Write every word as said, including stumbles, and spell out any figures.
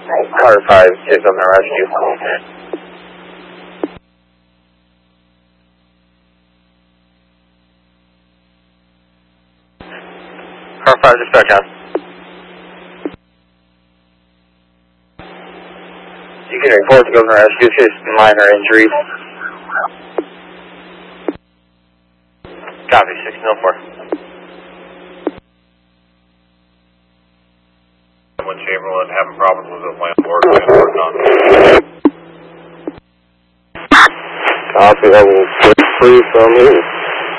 Car five is on the rescue. Car five, dispatch out. You can report to Governor Rescue, just minor injuries. Copy, six oh four. Someone Chamberlain having problems with his landlord. Landlord on. Copy, that will switch free from me.